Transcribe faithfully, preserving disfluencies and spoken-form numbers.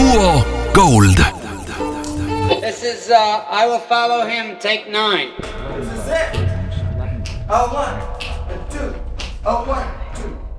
Duo Gold. This is uh, I Will Follow Him, take nine. This is it. Oh, one, two, oh, one, two.